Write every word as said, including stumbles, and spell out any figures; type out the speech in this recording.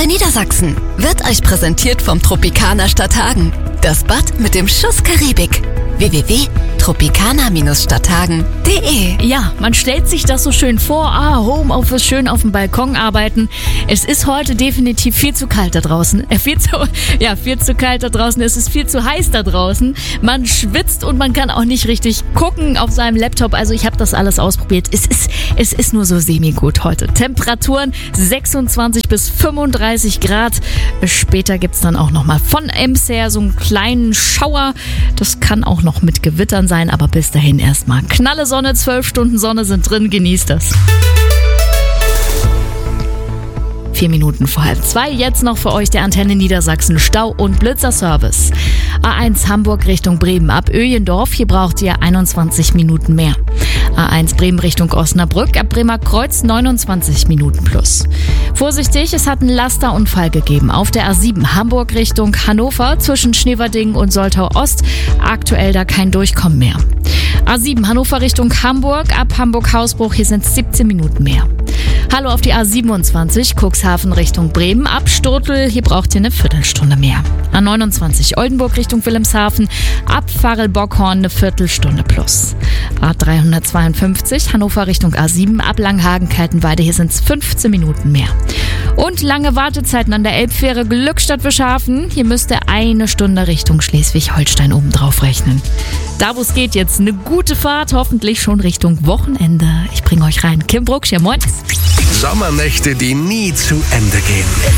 Antenne Niedersachsen wird euch präsentiert vom Tropicana Stadthagen. Das Bad mit dem Schuss Karibik. w w w punkt tropicana stadthagen punkt de Ja, man stellt sich das so schön vor, ah, Homeoffice, schön auf dem Balkon arbeiten. Es ist heute definitiv viel zu kalt da draußen. Äh, viel zu, ja, viel zu kalt da draußen. Es ist viel zu heiß da draußen. Man schwitzt und man kann auch nicht richtig gucken auf seinem Laptop. Also ich habe das alles ausprobiert. Es ist, es ist nur so semi-gut heute. Temperaturen sechsundzwanzig bis fünfunddreißig Grad. Später gibt's dann auch nochmal von Ems her so einen kleinen Schauer. Das kann auch noch mit Gewittern sein, aber bis dahin erstmal knalle Sonne, zwölf Stunden Sonne sind drin, genießt das. Vier Minuten vor halb zwei, jetzt noch für euch der Antenne Niedersachsen Stau- und Blitzerservice. A eins Hamburg Richtung Bremen ab Öhlendorf, hier braucht ihr einundzwanzig Minuten mehr. A eins Bremen Richtung Osnabrück ab Bremer Kreuz neunundzwanzig Minuten plus. Vorsichtig, es hat einen Lasterunfall gegeben auf der A sieben Hamburg Richtung Hannover zwischen Schneverdingen und Soltau Ost. Aktuell da kein Durchkommen mehr. A sieben Hannover Richtung Hamburg ab Hamburg-Hausbruch, hier sind es siebzehn Minuten mehr. Hallo auf die A siebenundzwanzig Cuxhaven Richtung Bremen ab Stotel, hier braucht ihr eine Viertelstunde mehr. A neunundzwanzig Oldenburg Richtung Wilhelmshaven ab Pfarrel-Bockhorn eine Viertelstunde plus. A dreihundertzweiundfünfzig Hannover Richtung A sieben ab Langhagen-Kaltenweide, hier sind es fünfzehn Minuten mehr. Und lange Wartezeiten an der Elbfähre Glückstadt-Wischhafen, hier müsst ihr eine Stunde Richtung Schleswig-Holstein obendrauf rechnen. Da wo es geht jetzt eine gute Fahrt, hoffentlich schon Richtung Wochenende. Ich bringe euch rein. Kim Brucksch, ja moin. Sommernächte, die nie zu Ende gehen.